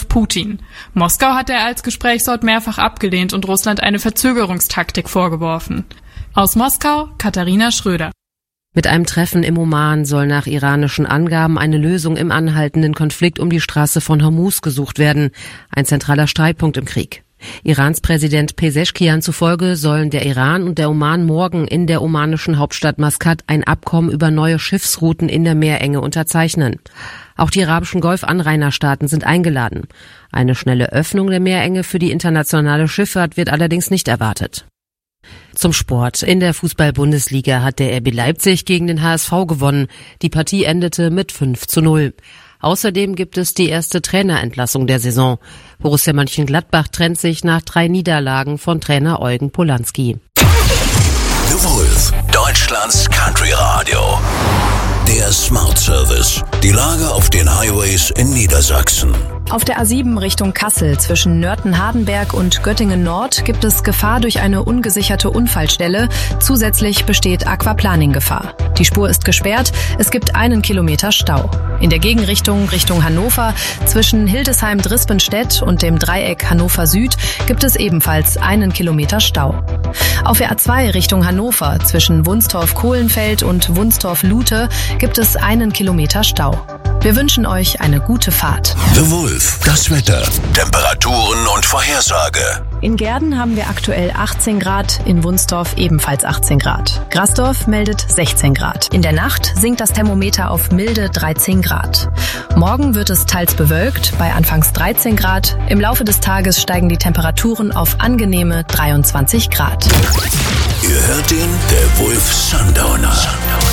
Putin. Moskau hat er als Gesprächsort mehrfach abgelehnt und Russland eine Verzögerungstaktik vorgeworfen. Aus Moskau, Katharina Schröder. Mit einem Treffen im Oman soll nach iranischen Angaben eine Lösung im anhaltenden Konflikt um die Straße von Hormuz gesucht werden, ein zentraler Streitpunkt im Krieg. Irans Präsident Pezeshkian zufolge sollen der Iran und der Oman morgen in der omanischen Hauptstadt Maskat ein Abkommen über neue Schiffsrouten in der Meerenge unterzeichnen. Auch die arabischen Golfanrainerstaaten sind eingeladen. Eine schnelle Öffnung der Meerenge für die internationale Schifffahrt wird allerdings nicht erwartet. Zum Sport. In der Fußball-Bundesliga hat der RB Leipzig gegen den HSV gewonnen. Die Partie endete mit 5:0. Außerdem gibt es die erste Trainerentlassung der Saison. Borussia Mönchengladbach trennt sich nach 3 Niederlagen von Trainer Eugen Polanski. The Wolf, Deutschlands Country Radio. Der Smart Service. Die Lage auf den Highways in Niedersachsen. Auf der A7 Richtung Kassel zwischen Nörten-Hardenberg und Göttingen-Nord gibt es Gefahr durch eine ungesicherte Unfallstelle. Zusätzlich besteht Aquaplaning-Gefahr. Die Spur ist gesperrt, es gibt 1 Kilometer Stau. In der Gegenrichtung Richtung Hannover zwischen Hildesheim-Drispenstedt und dem Dreieck Hannover Süd gibt es ebenfalls 1 Kilometer Stau. Auf der A2 Richtung Hannover zwischen Wunstorf-Kohlenfeld und Wunstorf-Lute gibt es 1 Kilometer Stau. Wir wünschen euch eine gute Fahrt. The Wolf, das Wetter, Temperaturen und Vorhersage. In Gehrden haben wir aktuell 18 Grad, in Wunstorf ebenfalls 18 Grad. Grasdorf meldet 16 Grad. In der Nacht sinkt das Thermometer auf milde 13 Grad. Morgen wird es teils bewölkt, bei anfangs 13 Grad. Im Laufe des Tages steigen die Temperaturen auf angenehme 23 Grad. Ihr hört den The Wolf Sundowner.